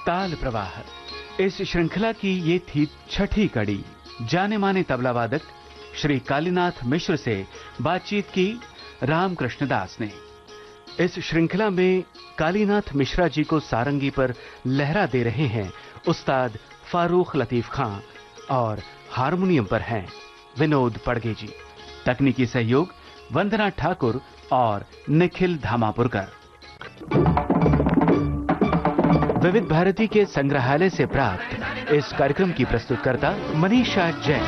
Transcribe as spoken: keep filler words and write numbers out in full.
ताल प्रवाह, इस श्रृंखला की ये थी छठी कड़ी। जाने माने तबला वादक श्री कालीनाथ मिश्र से बातचीत की रामकृष्ण दास ने। इस श्रृंखला में कालीनाथ मिश्रा जी को सारंगी पर लहरा दे रहे हैं उस्ताद फारूक लतीफ खां और हारमोनियम पर हैं विनोद पड़गे जी। तकनीकी सहयोग वंदना ठाकुर और निखिल धामापुरकर। विविध भारती के संग्रहालय से प्राप्त इस कार्यक्रम की प्रस्तुतकर्ता मनीषा जैन।